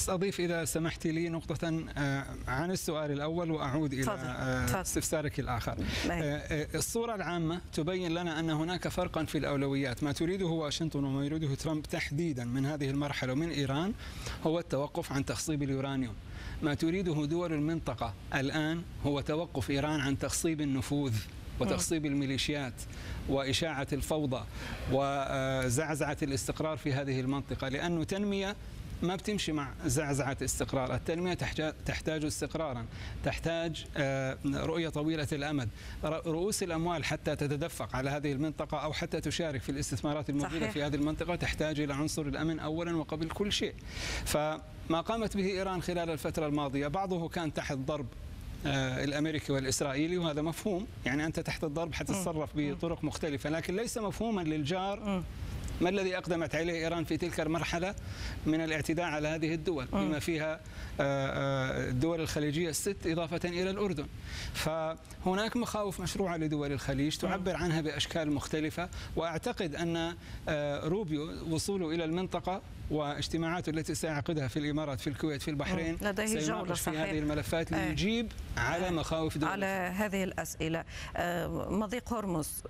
بس أضيف إذا سمحت لي نقطة عن السؤال الأول وأعود إلى استفسارك الآخر. الصورة العامة تبين لنا أن هناك فرقا في الأولويات. ما تريده واشنطن وما يريده ترامب تحديدا من هذه المرحلة ومن إيران هو التوقف عن تخصيب اليورانيوم. ما تريده دول المنطقة الآن هو توقف إيران عن تخصيب النفوذ وتخصيب الميليشيات وإشاعة الفوضى وزعزعة الاستقرار في هذه المنطقة، لأنه تنمية ما بتمشي مع زعزعة استقرار. التنمية تحتاج استقرارا، تحتاج رؤية طويلة الأمد. رؤوس الأموال حتى تتدفق على هذه المنطقة أو حتى تشارك في الاستثمارات الموجودة في هذه المنطقة تحتاج إلى عنصر الأمن أولا وقبل كل شيء. فما قامت به إيران خلال الفترة الماضية بعضه كان تحت ضرب الأمريكي والإسرائيلي، وهذا مفهوم، يعني أنت تحت الضرب حتتصرف بطرق مختلفة، لكن ليس مفهوما للجار ما الذي أقدمت عليه إيران في تلك المرحلة من الاعتداء على هذه الدول بما فيها الدول الخليجية الست إضافة إلى الأردن. فهناك مخاوف مشروعة لدول الخليج تعبر عنها بأشكال مختلفة، وأعتقد أن روبيو وصوله إلى المنطقة واجتماعاته التي سيعقدها في الإمارات في الكويت في البحرين سيناقش في هذه الملفات ليجيب على مخاوف دول على هذه الأسئلة. مضيق هرمز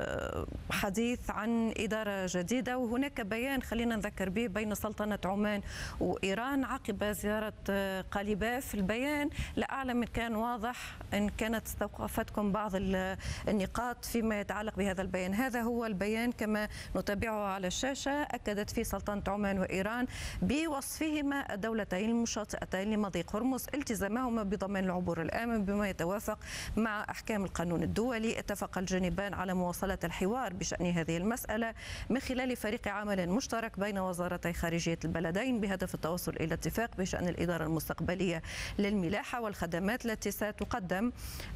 حديث عن إدارة جديدة، وهناك بيان خلينا نذكر به بين سلطنة عمان وإيران عقب زيارة قليباف. البيان لا أعلم إن كان واضح، إن كانت استوقفتكم بعض النقاط فيما يتعلق بهذا البيان. هذا هو البيان كما نتابعه على الشاشة. أكدت فيه سلطنة عمان وإيران بوصفهما الدولتين المشاطئتين لمضيق هرمز التزامهما بضمان العبور الآمن بما يتوافق مع أحكام القانون الدولي. اتفق الجانبان على مواصلة الحوار بشأن هذه المسألة من خلال فريق عمل مشترك بين وزارتي خارجية البلدين بهدف التوصل إلى اتفاق بشأن الإدارة المستقبلية للملاحة والخدمات التي ستقدم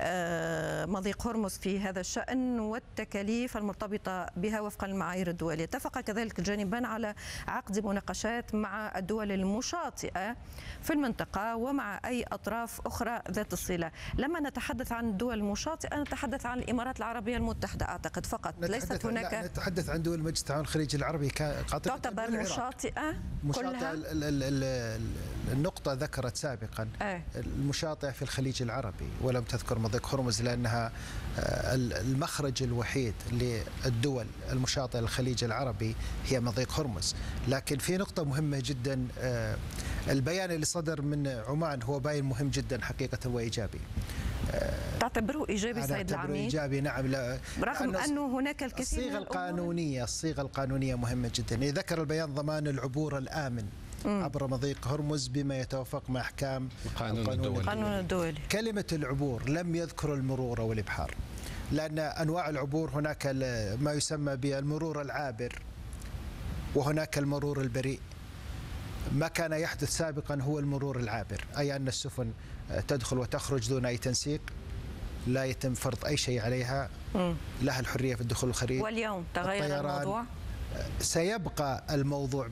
مضيق هرمز في هذا الشأن والتكاليف المرتبطة بها وفقا للمعايير الدولية. اتفق كذلك الجانبان على عقد مناقشات مع الدول المشاطئة في المنطقة ومع أي أطراف أخرى ذات الصلة. لما نتحدث عن الدول المشاطئة نتحدث عن الإمارات العربية المتحدة أعتقد فقط، ليست هناك. نتحدث عن دول مجلس التعاون الخليجي العربي تعتبر مشاطئة كلها. النقطة ذكرت سابقا المشاطئة في الخليج العربي ولم تذكر مضيق هرمز لأنها المخرج الوحيد للدول المشاطئة للخليج العربي هي مضيق هرمز. لكن في نقطة مهمة جدا، البيان اللي صدر من عمان هو بيان مهم جدا حقيقة وإيجابي. تعتبره إيجابي سيد العميد؟ إيجابي نعم، رغم أنه هناك الكثير من الصيغة القانونية مهمة جدا. ذكر البيان ضمان العبور الآمن عبر مضيق هرمز بما يتوافق مع أحكام القانون الدولي. كلمة العبور لم يذكر المرور والإبحار، لأن أنواع العبور هناك ما يسمى بالمرور العابر وهناك المرور البريء. ما كان يحدث سابقا هو المرور العابر، أي أن السفن تدخل وتخرج دون أي تنسيق، لا يتم فرض أي شيء عليها، لها الحرية في الدخول والخروج. واليوم تغير الموضوع؟ سيبقى الموضوع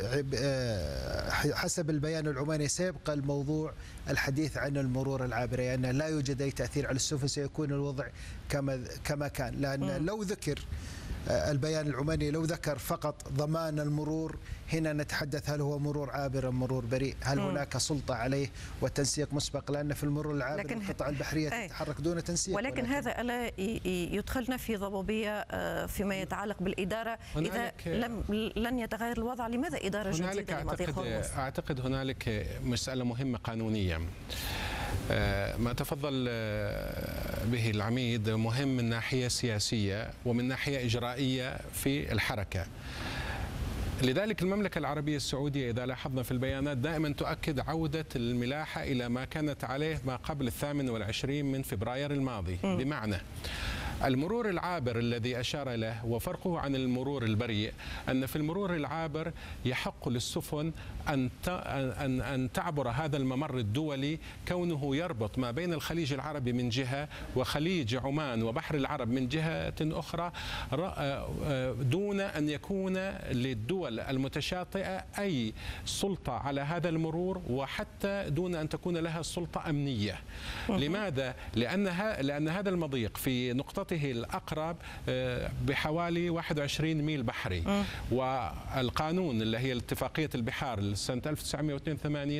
حسب البيان العماني سيبقى الموضوع الحديث عن المرور العابر، لأن لا يوجد أي تأثير على السفن، سيكون الوضع كما كان. لأن لو ذكر البيان العماني لو ذكر فقط ضمان المرور، هنا نتحدث هل هو مرور عابر أم مرور بريء، هل هناك سلطة عليه وتنسيق مسبق، لأن في المرور العابر القطع البحرية تتحرك دون تنسيق. ولكن هذا ألا يدخلنا في ضبابية فيما يتعلق بالإدارة إذا لن يتغير الوضع؟ لماذا إدارة جديدة لمضيق هرمز؟ أعتقد هنالك مسألة مهمة قانونية ما تفضل به العميد، مهم من ناحية سياسية ومن ناحية إجرائية في الحركة. لذلك المملكة العربية السعودية إذا لاحظنا في البيانات دائما تؤكد عودة الملاحة إلى ما كانت عليه ما قبل 28 من فبراير الماضي. بمعنى المرور العابر الذي أشار له وفرقه عن المرور البريء أن في المرور العابر يحق للسفن أن تعبر هذا الممر الدولي، كونه يربط ما بين الخليج العربي من جهة وخليج عمان وبحر العرب من جهة أخرى، دون أن يكون للدول المتشاطئة أي سلطة على هذا المرور، وحتى دون أن تكون لها سلطة أمنية. لماذا؟ لأن هذا المضيق في نقطته الأقرب بحوالي 21 ميل بحري، والقانون اللي هي اتفاقية البحار سنة 1982